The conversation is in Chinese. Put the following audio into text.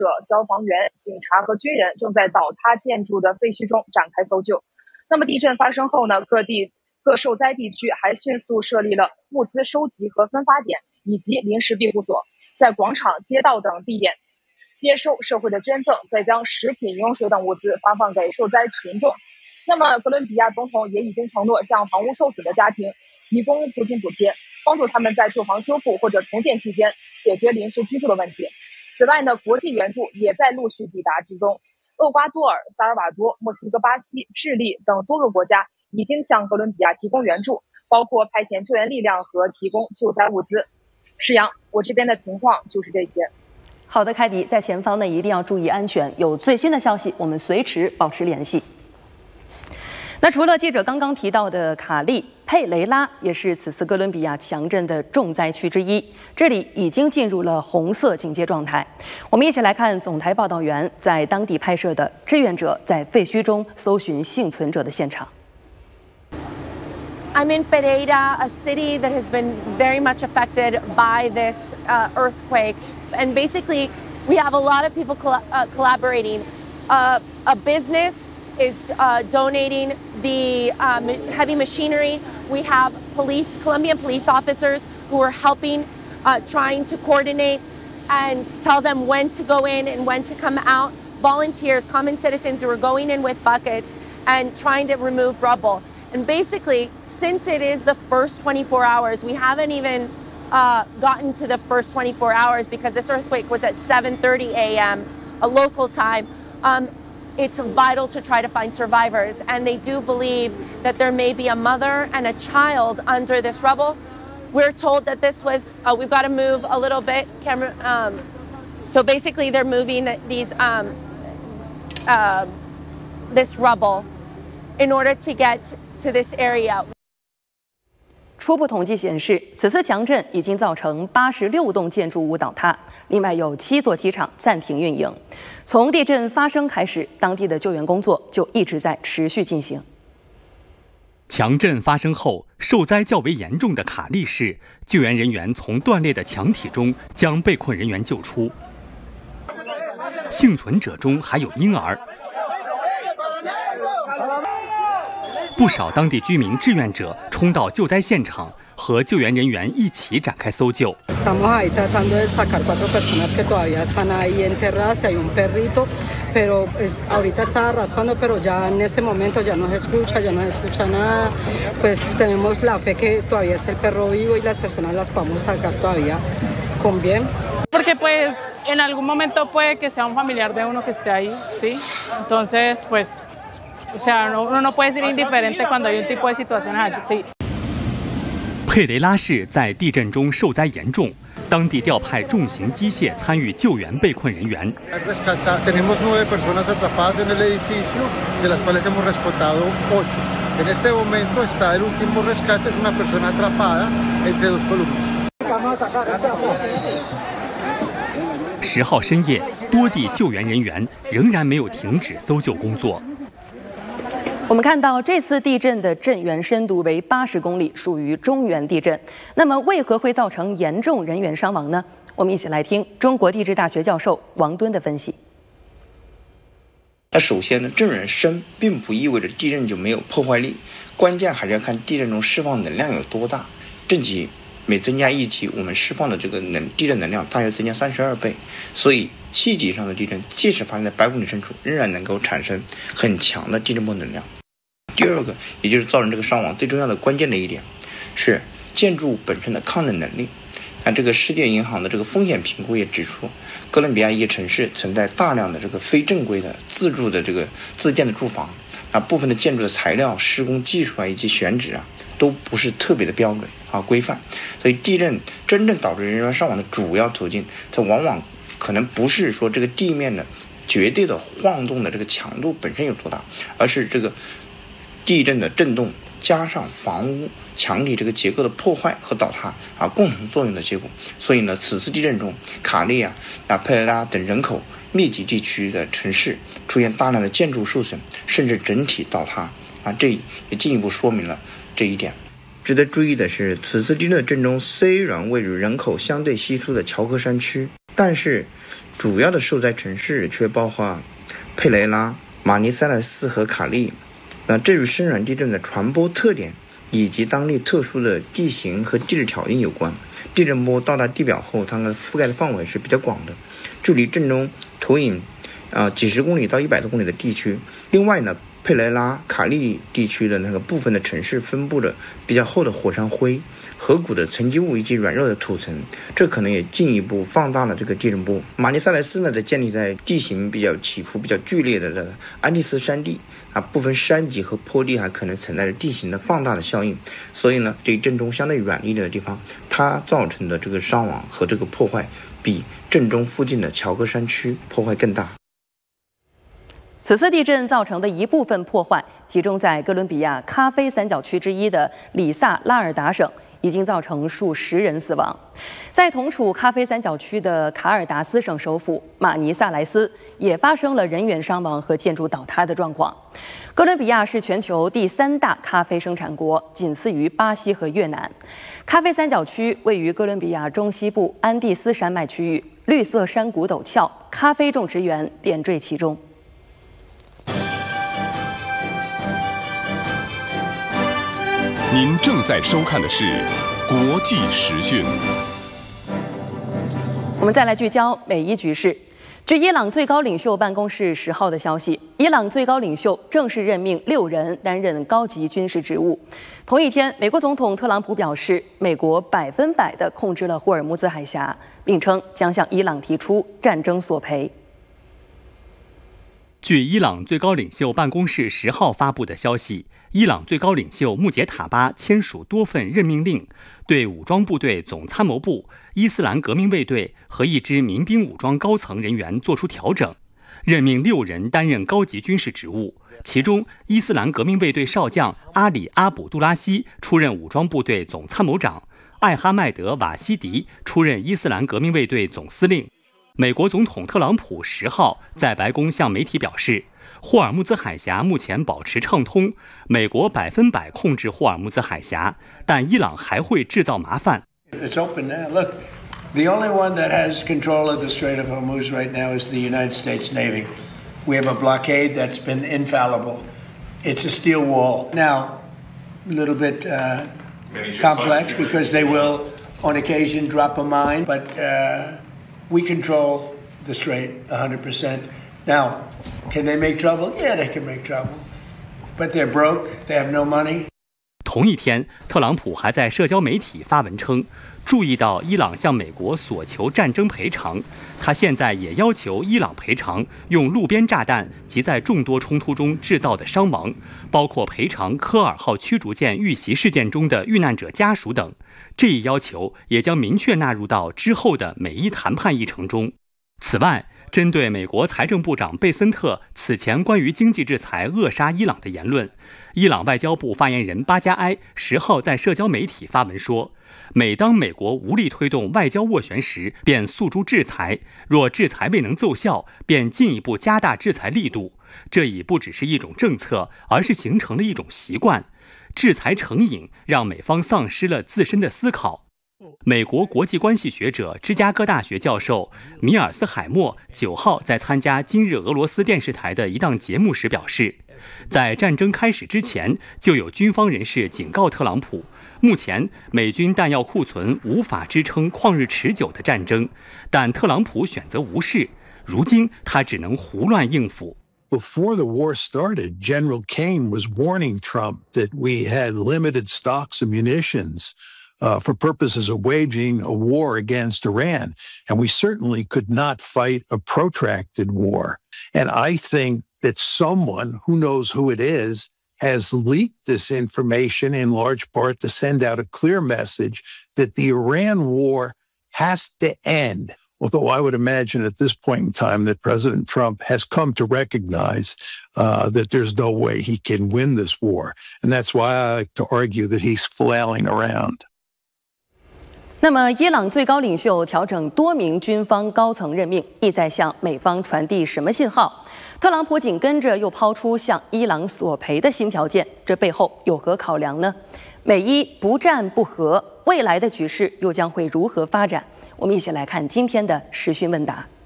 消防员、警察和军人正在倒塌建筑的废墟中展开搜救。那么地震发生后呢，各受灾地区还迅速设立了物资收集和分发点以及临时庇护所，在广场、街道等地点接收社会的捐赠，再将食品、饮用水等物资发放给受灾群众。那么哥伦比亚总统也已经承诺向房屋受损的家庭提供租金补贴，帮助他们在住房修复或者重建期间解决临时居住的问题。此外呢，国际援助也在陆续抵达之中。厄瓜多尔、萨尔瓦多、墨西哥、巴西、智利等多个国家已经向哥伦比亚提供援助，包括派遣救援力量和提供救灾物资。施阳，我这边的情况就是这些。 好的，凯迪，在前方呢一定要注意安全，有最新的消息，我们随时保持联系。那除了记者刚刚提到的卡利、佩雷拉，也是此次哥伦比亚强震的重灾区之一，这里已经进入了红色警戒状态。我们一起来看总台报道员在当地拍摄的志愿者在废墟中搜寻幸存者的现场。 I'm in Pereira, a city that has been very much affected by this earthquake. And basically, we have a lot of people collaborating. A business is donating the heavy machinery. We have Colombian police officers who are helping, trying to coordinate and tell them when to go in and when to come out. Volunteers, common citizens who are going in with buckets and trying to remove rubble. And basically, since it is the first 24 hours, we haven't even gotten to the first 24 hours because this earthquake was at 7:30 a.m. a local time. It's vital to try to find survivors, and they do believe that there may be a mother and a child under this rubble. We're told that this was, we've got to move a little bit, camera. So basically they're moving this rubble in order to get to this area. 初步统计显示，此次强震已经造成86栋建筑物倒塌，另外有7座机场暂停运营。从地震发生开始，当地的救援工作就一直在持续进行。 强震发生后，受灾较为严重的卡利市，救援人员从断裂的墙体中将被困人员救出，幸存者中还有婴儿。不少当地居民志愿者冲到救灾现场，和救援人员一起展开搜救。 Estamos ahí tratando de sacar 4 personas que todavía están ahí enterradas. Hay un perrito, pero ahorita está raspando, pero ya en este momento ya no se escucha nada. Pues tenemos la fe que todavía está el perro vivo y las personas las podemos sacar todavía con bien. Porque pues en algún momento puede que sea un familiar de uno que esté ahí, ¿sí? Entonces, pues, o sea, uno no puede ser indiferente cuando hay un tipo de situaciones así, ¿sí? 佩雷拉市在地震中受灾严重，当地调派重型机械参与救援被困人员。 Tenemos 9 personas atrapadas en el edificio, de las cuales hemos rescatado 8. En este momento está el último rescate, es una persona atrapada entre 2 columnas. 10号深夜，多地救援人员仍然没有停止搜救工作。 我们看到这次地震的震源深度为80公里，属于中原地震。那么，为何会造成严重人员伤亡呢？我们一起来听中国地质大学教授王敦的分析。 那首先呢，震源深并不意味着地震就没有破坏力，关键还是要看地震中释放能量有多大。震级每增加1级，我们释放的这个地震能量大约增加32倍，所以7级以上的地震，即使发生在100公里深处，仍然能够产生很强的地震波能量。第二个，也就是造成这个伤亡最重要的关键的一点，是建筑物本身的抗震能力。那这个世界银行的这个风险评估也指出，哥伦比亚一些城市存在大量的这个非正规的自住的这个自建的住房，啊，部分的建筑的材料、施工技术啊以及选址啊都不是特别的标准啊规范，所以地震真正导致人员伤亡的主要途径，它往往可能不是说这个地面的绝对的晃动的这个强度本身有多大，而是这个地震的震动加上房屋墙体这个结构的破坏和倒塌啊共同作用的结果。所以呢，此次地震中，卡利亚、佩雷拉等人口密集地区的城市出现大量的建筑受损，甚至整体倒塌啊，这也进一步说明了这一点。 值得注意的是，此次地震的震中虽然位于人口相对稀疏的乔科山区，但是主要的受灾城市却包括佩雷拉、马尼塞莱斯和卡利。那这与深远地震的传播特点以及当地特殊的地形和地质条件有关。地震波到达地表后，它的覆盖的范围是比较广的，距离震中投影几十公里到100多公里的地区。另外呢，佩雷拉、卡利地区的那个部分的城市分布着比较厚的火山灰、河谷的沉积物以及软弱的土层，这可能也进一步放大了这个地震波。马尼塞莱斯呢，在建立在地形比较起伏比较剧烈的安第斯山地，部分山脊和坡地还可能存在着地形的放大的效应，所以呢，这震中相对远一点的地方，它造成的这个伤亡和这个破坏比震中附近的乔科山区破坏更大。 此次地震造成的一部分破坏集中在哥伦比亚咖啡三角区之一的里萨拉尔达省，已经造成数十人死亡。在同处咖啡三角区的卡尔达斯省首府马尼萨莱斯也发生了人员伤亡和建筑倒塌的状况。哥伦比亚是全球第3大咖啡生产国，仅次于巴西和越南。咖啡三角区位于哥伦比亚中西部安第斯山脉区域，绿色山谷陡峭，咖啡种植园点缀其中。 您正在收看的是国际时讯。 我们再来聚焦美伊局势。据伊朗最高领袖办公室10号的消息，伊朗最高领袖正式任命6人担任高级军事职务。同一天，美国总统特朗普表示，美国100%地控制了霍尔木兹海峡，并称将向伊朗提出战争索赔。 据伊朗最高领袖办公室10号发布的消息，伊朗最高领袖穆杰塔巴签署多份任命令，对武装部队总参谋部、伊斯兰革命卫队和一支民兵武装高层人员作出调整，任命6人担任高级军事职务。其中，伊斯兰革命卫队少将阿里·阿卜杜拉希出任武装部队总参谋长，艾哈迈德·瓦西迪出任伊斯兰革命卫队总司令。美国总统特朗普10号在白宫向媒体表示，霍尔木兹海峡目前保持畅通，美国100%控制霍尔木兹海峡，但伊朗还会制造麻烦。 It's open now. Look, the only one that has control of the Strait of Hormuz right now is the United States Navy. We have a blockade that's been infallible. It's a steel wall. Now, a little bit complex because they will, on occasion, drop a mine, but we control the strait 100%. Now, can they make trouble? Yeah, they can make trouble. But they're broke. They have no money. 同一天，特朗普还在社交媒体发文称，注意到伊朗向美国索求战争赔偿，他现在也要求伊朗赔偿用路边炸弹及在众多冲突中制造的伤亡，包括赔偿科尔号驱逐舰遇袭事件中的遇难者家属等。这一要求也将明确纳入到之后的美伊谈判议程中。此外，针对美国财政部长贝森特此前关于经济制裁扼杀伊朗的言论，伊朗外交部发言人巴加埃10号在社交媒体发文说，每当美国无力推动外交斡旋时，便诉诸制裁，若制裁未能奏效，便进一步加大制裁力度。这已不只是一种政策，而是形成了一种习惯。制裁成瘾，让美方丧失了自身的思考。美国国际关系学者、芝加哥大学教授米尔斯海默9号在参加今日俄罗斯电视台的一档节目时表示，在战争开始之前，就有军方人士警告特朗普，目前美军弹药库存无法支撑旷日持久的战争，但特朗普选择无视，如今他只能胡乱应付。 Before the war started, General Kane was warning Trump that we had limited stocks of munitions for purposes of waging a war against Iran. And we certainly could not fight a protracted war. And I think that someone, who knows who it is, has leaked this information in large part to send out a clear message that the Iran war has to end. Although I would imagine at this point in time that President Trump has come to recognize that there's no way he can win this war. And that's why I like to argue that he's flailing around. 那么，伊朗最高领袖调整多名军方高层任命，意在向美方传递什么信号？特朗普紧跟着又抛出向伊朗索赔的新条件，这背后有何考量呢？ 美伊不战不和，未来的局势又将会如何发展？我们一起来看今天的时讯问答。